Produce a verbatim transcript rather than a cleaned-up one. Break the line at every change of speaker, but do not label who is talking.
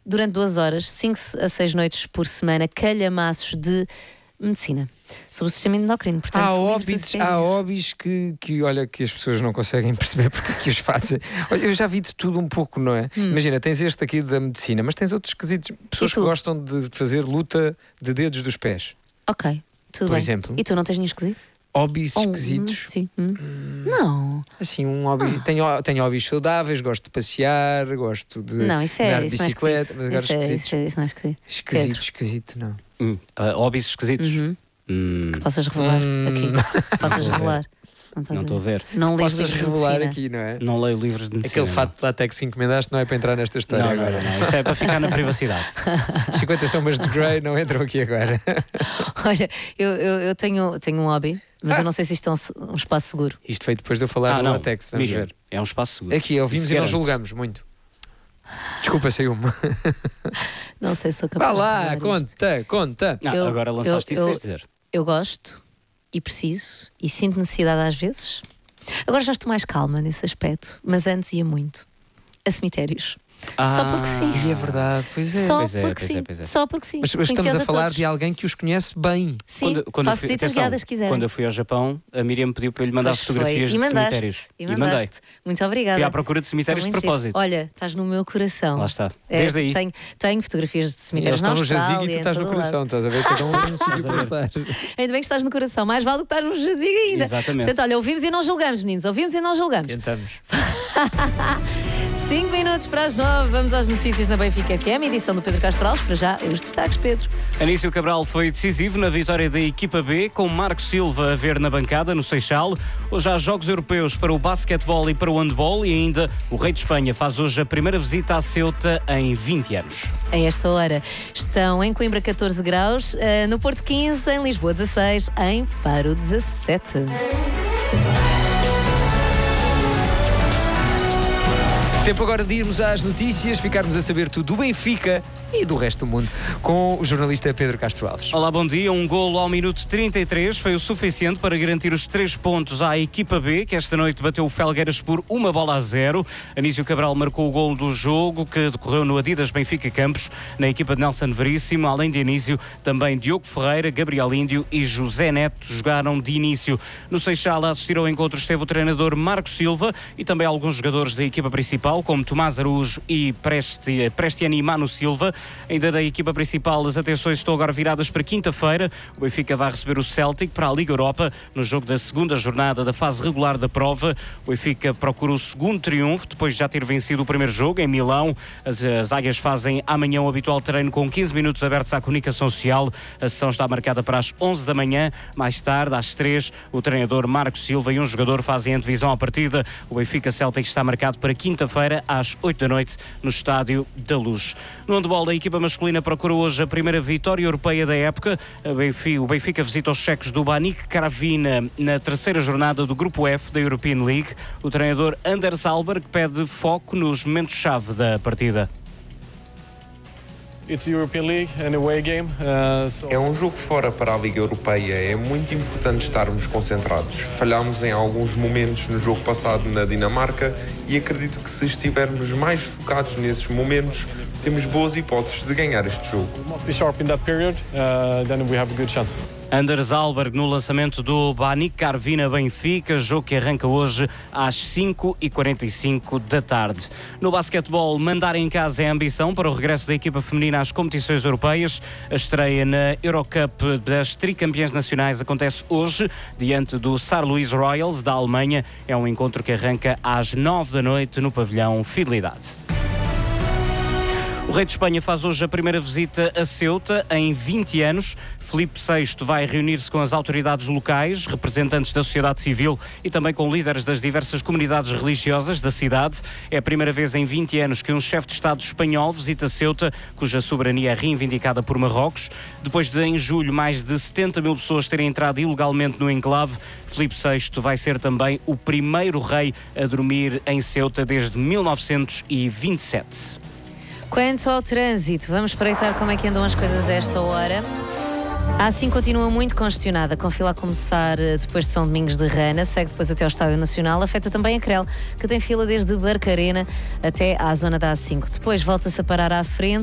durante duas horas, cinco a seis noites por semana, calhamaços de medicina sobre o sistema endocrino. Portanto,
há hobbies, há hobbies que, que, olha, que as pessoas não conseguem perceber porque é que os fazem. Olha, eu já vi de tudo um pouco, não é? Hum. Imagina, tens este aqui da medicina, mas tens outros quesitos. Pessoas que gostam de fazer luta de dedos dos pés.
Ok, tudo
por
bem.
exemplo.
E tu não tens nenhum esquisito?
Hobbies
oh,
esquisitos?
Hum, sim. Hum. Hum. Não.
Assim, um hobby. Ah. Tenho, tenho hobbies saudáveis, gosto de passear, gosto de
não, isso é,
andar de
isso
bicicleta,
não é
mas agora
isso
esquisitos.
É, isso não é esquisito.
Esquisito,
Pedro.
esquisito, não.
Hum. Uh, hobbies esquisitos?
Uhum.
Hum.
Que possas revelar
hum.
aqui. Possas revelar.
Não estou a ver.
Não leio
Possas
livros
revelar
de
aqui, não é?
Não leio livros de medicina.
Aquele fato de látex que encomendaste não é para entrar nesta história
não,
agora.
Não, não, não. Isso é para ficar na privacidade.
cinquenta sombras de Grey não entram aqui agora.
Olha, eu, eu, eu tenho, tenho um hobby, mas ah. eu não sei se isto é um, um espaço seguro.
Isto foi depois de eu falar
ah,
do
não.
látex, vamos
Miriam,
ver.
É um espaço seguro.
Aqui, ouvimos e não julgamos muito. Desculpa, saiu-me.
Não sei se sou capaz
Vá lá,
de
conta,
isto.
conta.
Não,
eu,
agora lançaste
eu,
isso,
eu,
és dizer.
Eu gosto e preciso e sinto necessidade às vezes. Agora já estou mais calma nesse aspecto, mas antes ia muito a cemitérios.
Ah,
Só porque sim.
E é verdade, pois é.
Só
pois é,
porque
pois
sim.
é, pois é.
Só porque sim.
Mas, mas estamos a falar de alguém que os conhece bem.
Sim,
quando, quando
faço
fui,
visitas
atenção,
guiadas se quiserem.
Quando eu fui ao Japão, a Miriam pediu para eu lhe mandar
Pois
fotografias
foi.
de
E mandaste,
cemitérios.
E mandaste.
mandei.
Muito obrigada.
Fui à procura de cemitérios de propósito.
Olha, estás no meu coração.
Lá está.
É,
Desde aí.
Tenho, tenho fotografias de
Eles
cemitérios
estão
na
no jazigo
Austrália,
e tu estás no coração,
lado.
estás a ver? Cada um no sítio para estar.
Ainda bem que estás no coração, mais vale do que estás no jazigo ainda.
Exatamente.
Portanto, olha, ouvimos e não julgamos, meninos. Ouvimos e não julgamos.
Tentamos.
cinco minutos para as nove, vamos às notícias na Benfica F M, edição do Pedro Castro Alves. Para já, os destaques, Pedro.
Anísio Cabral foi decisivo na vitória da equipa B, com Marco Silva a ver na bancada, no Seixal. Hoje há jogos europeus para o basquetebol e para o handball, e ainda o Rei de Espanha faz hoje a primeira visita à Ceuta em vinte anos.
A esta hora estão em Coimbra catorze graus, no Porto quinze, em Lisboa dezasseis, em Faro dezassete.
Tempo agora de irmos às notícias, ficarmos a saber tudo do Benfica e do resto do mundo com o jornalista Pedro Castro Alves.
Olá, bom dia. Um golo ao minuto trinta e três foi o suficiente para garantir os três pontos à equipa B, que esta noite bateu o Felgueiras por uma bola a zero. Anísio Cabral marcou o golo do jogo, que decorreu no Adidas Benfica Campos, na equipa de Nelson Veríssimo. Além de Anísio, também Diogo Ferreira, Gabriel Índio e José Neto jogaram de início. No Seixal, a assistir ao encontro esteve o treinador Marco Silva e também alguns jogadores da equipa principal, como Tomás Araújo e Presti, Prestiani e Mano Silva. Ainda da equipa principal, as atenções estão agora viradas para quinta-feira. O Benfica vai receber o Celtic para a Liga Europa no jogo da segunda jornada da fase regular da prova. O Benfica procura o segundo triunfo depois de já ter vencido o primeiro jogo em Milão. As, as águias fazem amanhã o habitual treino com quinze minutos abertos à comunicação social. A sessão está marcada para as onze da manhã. Mais tarde, às três, o treinador Marco Silva e um jogador fazem a divisão à partida. O Benfica Celtic está marcado para quinta-feira às oito da noite no Estádio da Luz. No handball, a equipa masculina procura hoje a primeira vitória europeia da época. O Benfica visita os checos do Baník Kravina na terceira jornada do Grupo F da European League. O treinador Anders Alberg pede foco nos momentos-chave da partida.
É um jogo fora para a Liga Europeia. É muito importante estarmos concentrados. Falhámos em alguns momentos no jogo passado na Dinamarca e acredito que se estivermos mais focados nesses momentos, temos boas hipóteses de ganhar este jogo.
Anders Alberg no lançamento do Baník Kravina Benfica, jogo que arranca hoje às cinco e quarenta e cinco da tarde. No basquetebol, mandar em casa é a ambição para o regresso da equipa feminina às competições europeias. A estreia na Eurocup das tricampeãs nacionais acontece hoje, diante do Saar Louis Royals da Alemanha. É um encontro que arranca às nove da noite no pavilhão Fidelidade. O Rei de Espanha faz hoje a primeira visita a Ceuta em vinte anos. Filipe sexto vai reunir-se com as autoridades locais, representantes da sociedade civil e também com líderes das diversas comunidades religiosas da cidade. É a primeira vez em vinte anos que um chefe de Estado espanhol visita Ceuta, cuja soberania é reivindicada por Marrocos. Depois de, em julho, mais de setenta mil pessoas terem entrado ilegalmente no enclave, Filipe sexto vai ser também o primeiro rei a dormir em Ceuta desde mil novecentos e vinte e sete.
Quanto ao trânsito, vamos espreitar como é que andam as coisas a esta hora. A A cinco continua muito congestionada, com fila a começar depois de São Domingos de Rana, segue depois até ao Estádio Nacional, afeta também a Crel, que tem fila desde Barcarena até à zona da A cinco. Depois volta-se a parar à frente.